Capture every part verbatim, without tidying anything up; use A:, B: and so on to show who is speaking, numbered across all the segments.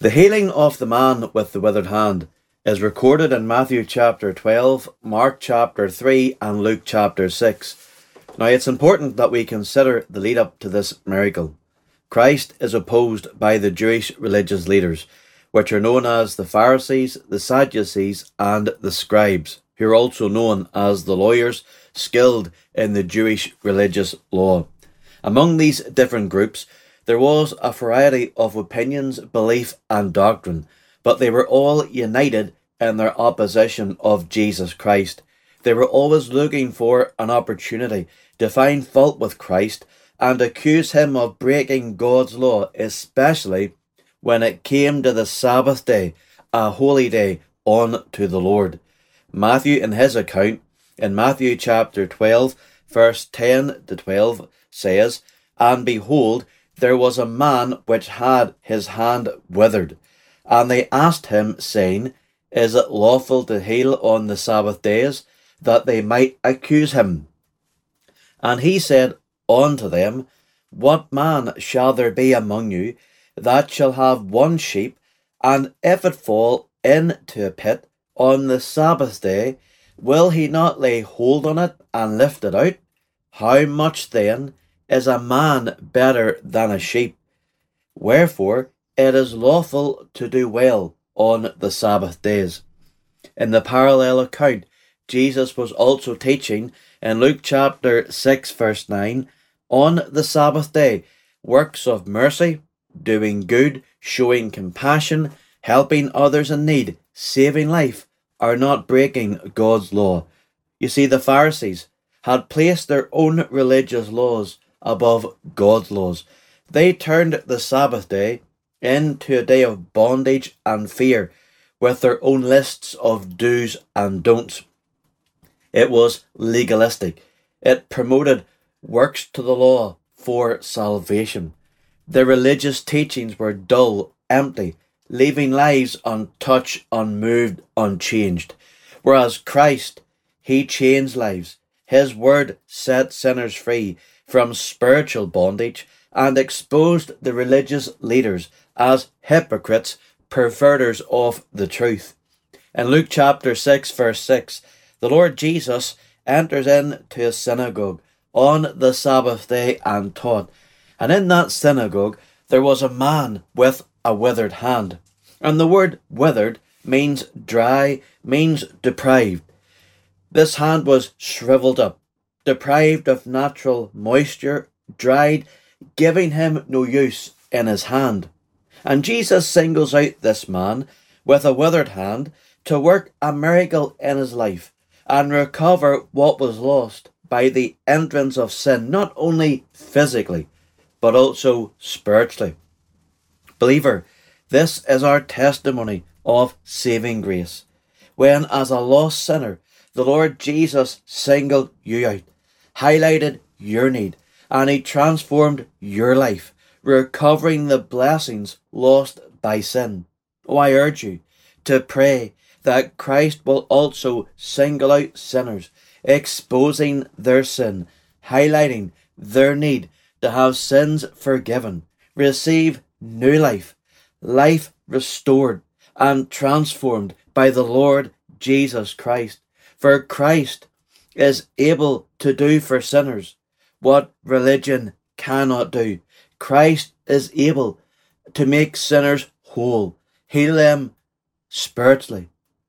A: The healing of the man with the withered hand is recorded in Matthew chapter twelve, Mark chapter three, and Luke chapter six. Now it's important that we consider the lead up to this miracle. Christ is opposed by the Jewish religious leaders, which are known as the Pharisees, the Sadducees, and the scribes, who are also known as the lawyers skilled in the Jewish religious law. Among these different groups, there was a variety of opinions, belief, and doctrine, but they were all united in their opposition of Jesus Christ. They were always looking for an opportunity to find fault with Christ and accuse him of breaking God's law, especially when it came to the Sabbath day, a holy day unto the Lord. Matthew, in his account, in Matthew chapter twelve, verse ten to twelve, says, "And behold, there was a man which had his hand withered. And they asked him, saying, Is it lawful to heal on the Sabbath days? That they might accuse him. And he said unto them, What man shall there be among you that shall have one sheep, and if it fall into a pit on the Sabbath day, will he not lay hold on it and lift it out? How much then is a man better than a sheep? Wherefore it is lawful to do well on the Sabbath days." In the parallel account, Jesus was also teaching in Luke chapter six, verse nine, on the Sabbath day, works of mercy, doing good, showing compassion, helping others in need, saving life, are not breaking God's law. You see, the Pharisees had placed their own religious laws above God's laws. They turned the Sabbath day into a day of bondage and fear with their own lists of do's and don'ts. It was legalistic. It promoted works to the law for salvation. Their religious teachings were dull, empty, leaving lives untouched, unmoved, unchanged. Whereas Christ, he changed lives. His word set sinners free from spiritual bondage and exposed the religious leaders as hypocrites, perverters of the truth. In Luke chapter six, verse six, the Lord Jesus enters into a synagogue on the Sabbath day and taught. And in that synagogue there was a man with a withered hand. And the word withered means dry, means deprived. This hand was shriveled up, deprived of natural moisture, dried, giving him no use in his hand. And Jesus singles out this man with a withered hand to work a miracle in his life and recover what was lost by the entrance of sin, not only physically, but also spiritually. Believer, this is our testimony of saving grace. When, as a lost sinner, the Lord Jesus singled you out, highlighted your need, and he transformed your life, recovering the blessings lost by sin. Oh, I urge you to pray that Christ will also single out sinners, exposing their sin, highlighting their need to have sins forgiven, receive new life, life restored and transformed by the Lord Jesus Christ. For Christ is able to do for sinners what religion cannot do. Christ is able to make sinners whole, heal them spiritually,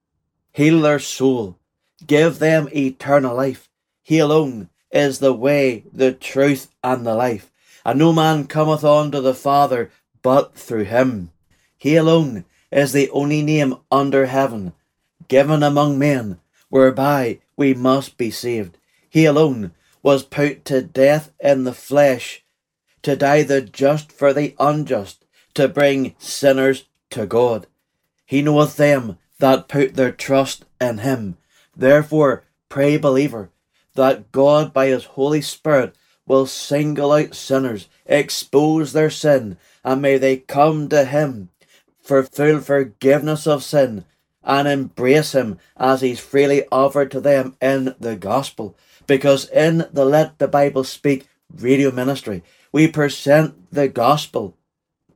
A: heal their soul, give them eternal life. He alone is the way, the truth, and the life. And no man cometh unto the Father but through him. He alone is the only name under heaven given among men whereby we must be saved. He alone was put to death in the flesh, to die the just for the unjust, to bring sinners to God. He knoweth them that put their trust in him. Therefore, pray, believer, that God by his Holy Spirit will single out sinners, expose their sin, and may they come to him for full forgiveness of sin and embrace him as he's freely offered to them in the gospel. Because in the Let the Bible Speak radio ministry, we present the gospel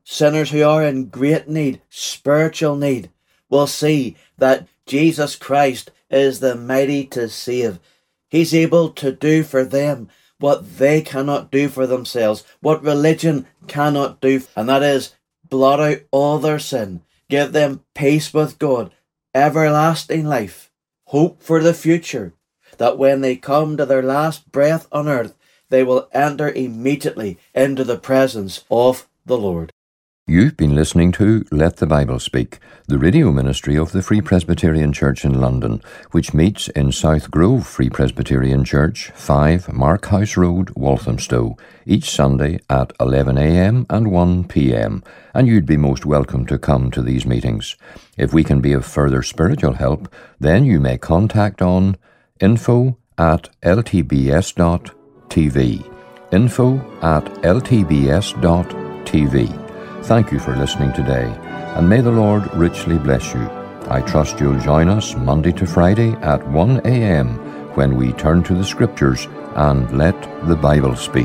A: sinners who are in great need, spiritual need, will see that Jesus Christ is the mighty to save. He's able to do for them what they cannot do for themselves, what religion cannot do, and that is blot out all their sin, give them peace with God, everlasting life, hope for the future, that when they come to their last breath on earth, they will enter immediately into the presence of the Lord.
B: You've been listening to Let the Bible Speak, the radio ministry of the Free Presbyterian Church in London, which meets in South Grove Free Presbyterian Church, five Mark House Road, Walthamstow, each Sunday at eleven a m and one p m, and you'd be most welcome to come to these meetings. If we can be of further spiritual help, then you may contact on info at l t b s dot t v, info at l t b s dot t v. Thank you for listening today, and may the Lord richly bless you. I trust you'll join us Monday to Friday at one a m when we turn to the Scriptures and let the Bible speak.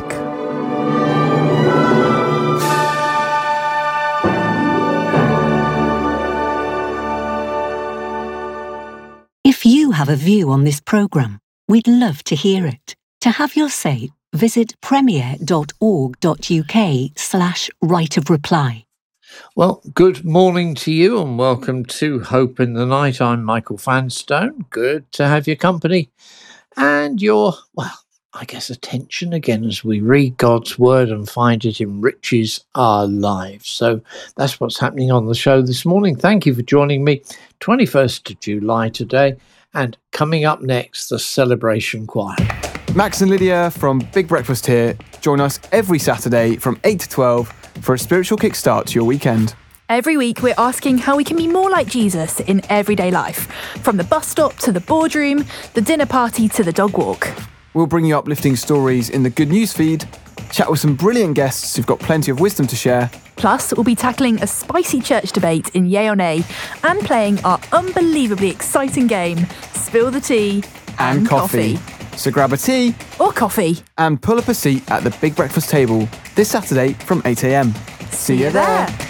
C: If you have a view on this programme, we'd love to hear it. To have your say, visit premier dot org dot u k slash right of reply.
D: Well, good morning to you and welcome to Hope in the Night. I'm Michael Fanstone. Good to have your company and your, well, I guess attention again as we read God's Word and find it enriches our lives. So that's what's happening on the show this morning. Thank you for joining me. twenty-first of July today, and coming up next, the Celebration Choir.
E: Max and Lydia from Big Breakfast here. Join us every Saturday from eight to twelve for a spiritual kickstart to your weekend.
F: Every week we're asking how we can be more like Jesus in everyday life, from the bus stop to the boardroom, the dinner party to the dog walk.
E: We'll bring you uplifting stories in the Good News feed, chat with some brilliant guests who've got plenty of wisdom to share.
F: Plus, we'll be tackling a spicy church debate in Yay or Nay and playing our unbelievably exciting game, Spill the Tea and, and coffee. coffee.
E: So grab a tea
F: or coffee
E: and pull up a seat at the Big Breakfast table this Saturday from eight a m.
F: See you there.